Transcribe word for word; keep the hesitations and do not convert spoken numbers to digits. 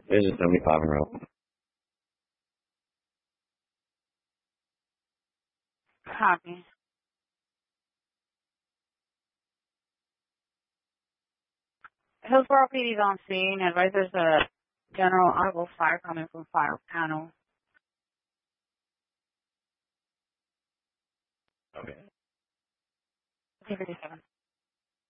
This is seventy-five in row. Copy. Hillsborough P D's on scene. Advise there's a general audible fire coming from fire panel. Okay. two fifty-seven.